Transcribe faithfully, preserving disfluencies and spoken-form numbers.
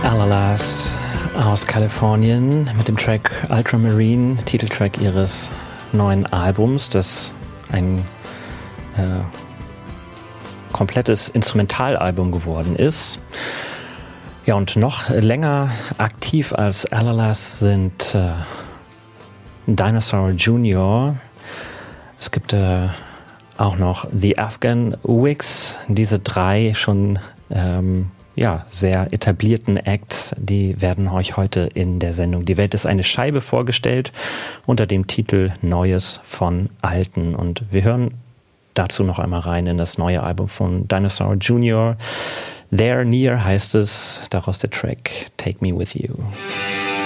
Alalas aus Kalifornien mit dem Track Ultramarine, Titeltrack ihres neuen Albums, das ein äh, komplettes Instrumentalalbum geworden ist. Ja, und noch länger aktiv als Alalas sind äh, Dinosaur Junior. Es gibt äh, auch noch The Afghan Wigs, diese drei schon ähm, ja, sehr etablierten Acts, die werden euch heute in der Sendung Die Welt ist eine Scheibe vorgestellt unter dem Titel Neues von Alten. Und wir hören dazu noch einmal rein in das neue Album von Dinosaur Junior. There Near heißt es, daraus der Track Take Me With You.